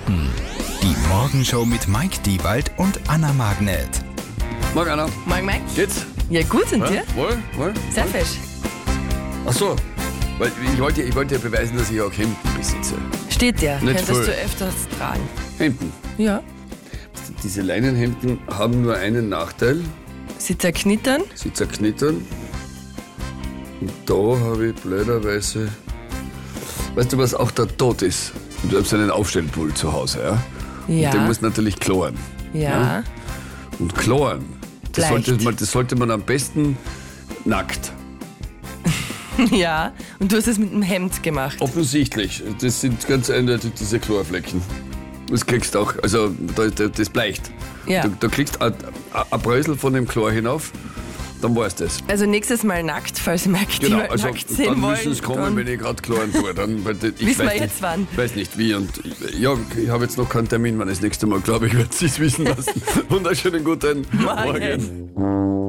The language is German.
Minuten. Die Morgenshow mit Mike Diewald und Anna Magnet. Morgen, Anna. Morgen, Mike. Geht's? Ja, gut, und dir? Wohl? Sehr fesch. Ach so, weil ich wollte ja beweisen, dass ich auch Hemden besitze. Steht dir. Nicht Könntest voll. du öfters tragen. Hemden. Ja. Diese Leinenhemden haben nur einen Nachteil. Sie zerknittern. Sie zerknittern. Und da habe ich blöderweise... Weißt du, was auch der Tod ist? Du hast einen Aufstellpult zu Hause, ja? Ja. Und den muss natürlich kloren. Ja. Und kloren, das Leicht. sollte man am besten nackt. Ja. Und du hast es mit einem Hemd gemacht. Offensichtlich. Das sind ganz eindeutig diese Chlorflecken. Das kriegst du auch, also das bleicht. Ja. Du kriegst ein Brösel von dem Chlor hinauf, dann weißt du das. Also nächstes Mal nackt, falls Mike Genau, die also nackt sehen dann wollen. müssen es kommen, dann wenn ich gerade kloren tue. Dann, weil ich wissen wir weiß jetzt nicht, wann. weiß nicht wie. Und ja, ich habe jetzt noch keinen Termin, wann das nächste Mal, glaube ich, werde es wissen lassen. Wunderschönen guten Morgen. Morgen.